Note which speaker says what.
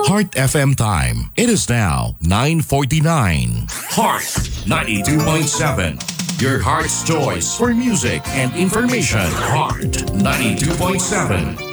Speaker 1: Heart FM time. It is now 9:49. Heart 92.7. Your heart's choice for music and information. Heart 92.7.